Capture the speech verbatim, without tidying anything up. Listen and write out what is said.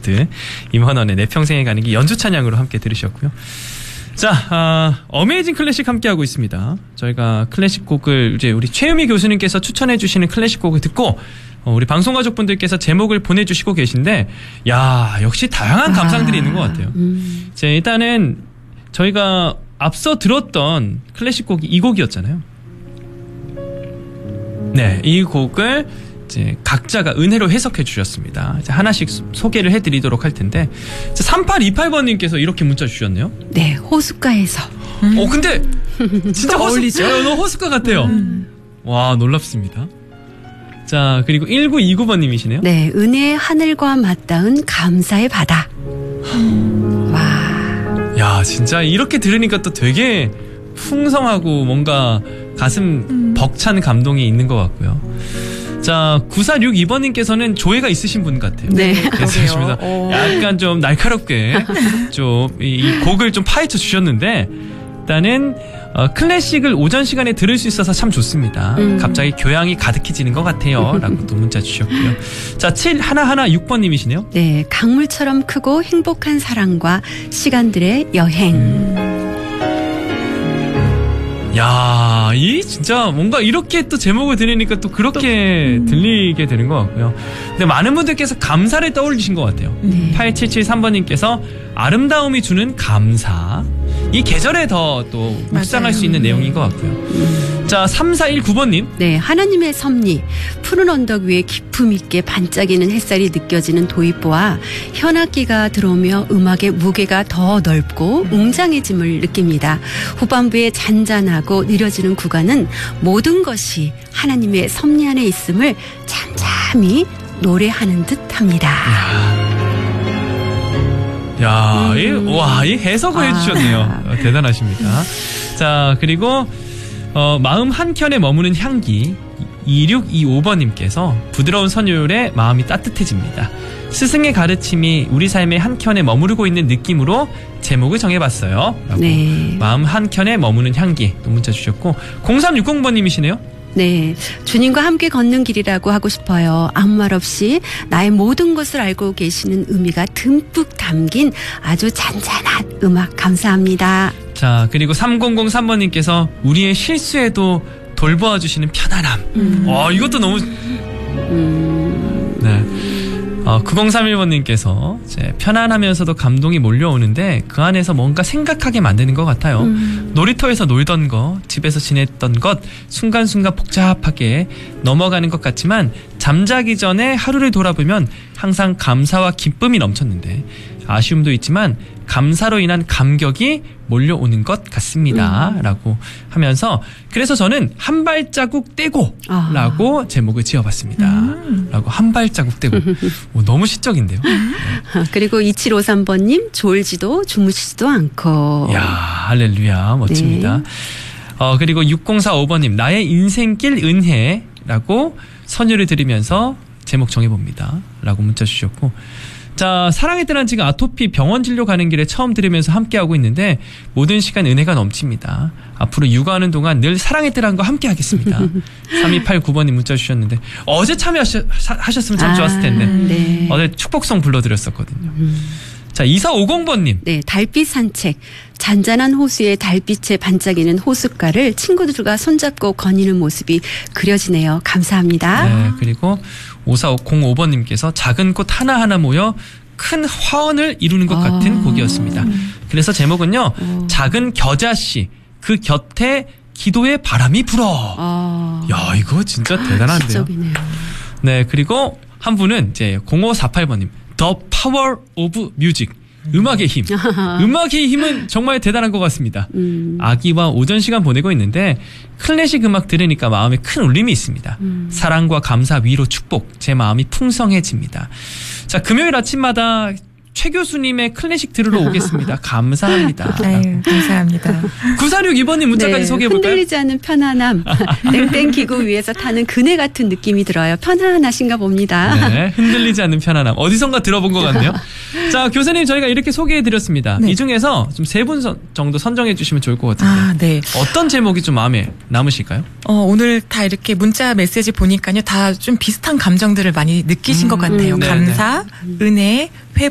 콘서트 임헌원의 내 평생에 가는 길 연주 찬양으로 함께 들으셨고요. 자, 어, 어메이징 클래식 함께하고 있습니다. 저희가 클래식 곡을 이제 우리 최유미 교수님께서 추천해 주시는 클래식 곡을 듣고 어, 우리 방송가족분들께서 제목을 보내주시고 계신데, 야, 역시 다양한 감상들이 아, 있는 것 같아요. 음. 이제 일단은 저희가 앞서 들었던 클래식 곡이 이 곡이었잖아요. 네, 이 곡을 이제 각자가 은혜로 해석해 주셨습니다. 이제 하나씩 소개를 해드리도록 할 텐데, 삼팔이팔 번님께서 이렇게 문자 주셨네요. 네, 호숫가에서. 음. 어, 근데 진짜 어울리죠? 호숫, 너무 호숫가 같아요. 음. 와, 놀랍습니다. 자, 그리고 일구이구 번님이시네요. 네, 은혜의 하늘과 맞닿은 감사의 바다. 와. 야, 진짜 이렇게 들으니까 또 되게 풍성하고 뭔가 가슴 음. 벅찬 감동이 있는 것 같고요. 자, 구사육이 번님께서는 조예가 있으신 분 같아요. 네. 그래서 약간 좀 날카롭게 좀 이 곡을 좀 파헤쳐 주셨는데, 일단은 어, 클래식을 오전 시간에 들을 수 있어서 참 좋습니다. 음. 갑자기 교양이 가득해지는 것 같아요. 라고 또 문자 주셨고요. 자, 칠일일 번님이시네요. 네, 강물처럼 크고 행복한 사랑과 시간들의 여행. 음. 야, 이 진짜 뭔가 이렇게 또 제목을 들으니까 또 그렇게 또, 음. 들리게 되는 것 같고요. 근데 많은 분들께서 감사를 떠올리신 것 같아요. 네. 팔칠칠삼 번님께서 아름다움이 주는 감사. 이 계절에 더 또 묵상할 수 있는 내용인 것 같고요. 음. 자, 삼사일구 번님. 네, 하나님의 섭리. 푸른 언덕 위에 기품 있게 반짝이는 햇살이 느껴지는 도입부와 현악기가 들어오며 음악의 무게가 더 넓고 웅장해짐을 느낍니다. 후반부에 잔잔하고 느려지는 구간은 모든 것이 하나님의 섭리 안에 있음을 잠잠히 노래하는 듯합니다. 야, 음. 이, 와, 이 해석을 아. 해주셨네요. 대단하십니다. 자, 그리고 어, 마음 한켠에 머무는 향기. 이육이오 번님께서 부드러운 선율에 마음이 따뜻해집니다. 스승의 가르침이 우리 삶의 한켠에 머무르고 있는 느낌으로 제목을 정해봤어요. 라고. 네. 마음 한켠에 머무는 향기 또 문자 주셨고, 공삼육공 번님이시네요. 네, 주님과 함께 걷는 길이라고 하고 싶어요. 아무 말 없이 나의 모든 것을 알고 계시는 의미가 듬뿍 담긴 아주 잔잔한 음악 감사합니다. 자, 그리고 삼공공삼 번님께서 우리의 실수에도 돌보아 주시는 편안함. 음. 와, 이것도 너무 음. 네. 어, 구공삼일 번님께서 이제 편안하면서도 감동이 몰려오는데 그 안에서 뭔가 생각하게 만드는 것 같아요. 음. 놀이터에서 놀던 거, 집에서 지냈던 것, 순간순간 복잡하게 넘어가는 것 같지만 잠자기 전에 하루를 돌아보면 항상 감사와 기쁨이 넘쳤는데 아쉬움도 있지만 감사로 인한 감격이 몰려오는 것 같습니다. 음. 라고 하면서, 그래서 저는 한 발자국 떼고 아. 라고 제목을 지어봤습니다. 음. 라고 한 발자국 떼고. 오, 너무 시적인데요. 네. 그리고 이칠오삼 번님 졸지도 주무시지도 않고. 이야, 할렐루야, 멋집니다. 네. 어, 그리고 육공사오 번님 나의 인생길 은혜라고 선율을 들으면서 제목 정해봅니다. 라고 문자 주셨고, 자, 사랑의 뜰한 지금 아토피 병원 진료 가는 길에 처음 들으면서 함께하고 있는데 모든 시간 은혜가 넘칩니다. 앞으로 육아하는 동안 늘 사랑의 뜰한 거 함께 하겠습니다. 삼이팔구 번님 문자 주셨는데 어제 참여하셨으면 참 좋았을 텐데. 아, 네. 어제 축복송 불러드렸었거든요. 음. 자, 이사오공 번님. 네, 달빛 산책. 잔잔한 호수에 달빛에 반짝이는 호숫가를 친구들과 손잡고 거니는 모습이 그려지네요. 감사합니다. 네, 그리고 오사공오 번님께서 작은 꽃 하나하나 모여 큰 화원을 이루는 것 같은 아. 곡이었습니다. 그래서 제목은요. 아. 작은 겨자씨 그 곁에 기도의 바람이 불어. 아. 야, 이거 진짜 대단한데요. 시적이네요. 네, 그리고 한 분은 이제 공오사팔 번님. The Power of Music. 음악의 힘. 음악의 힘은 정말 대단한 것 같습니다. 음. 아기와 오전 시간 보내고 있는데 클래식 음악 들으니까 마음에 큰 울림이 있습니다. 음. 사랑과 감사, 위로, 축복. 제 마음이 풍성해집니다. 자, 금요일 아침마다 최 교수님의 클래식 들으러 오겠습니다. 감사합니다. 네, 감사합니다. 구사육이 번님 문자까지 네, 소개해볼까요? 흔들리지 않는 편안함. 땡땡 기구 위에서 타는 그네 같은 느낌이 들어요. 편안하신가 봅니다. 네, 흔들리지 않는 편안함. 어디선가 들어본 것 같네요. 자, 교수님 저희가 이렇게 소개해드렸습니다. 네. 이 중에서 좀 세 분 정도 선정해 주시면 좋을 것 같은데. 아, 네. 어떤 제목이 좀 마음에 남으실까요? 어, 오늘 다 이렇게 문자 메시지 보니까요. 다 좀 비슷한 감정들을 많이 느끼신 음, 것 같아요. 음, 감사, 네. 은혜, 회복.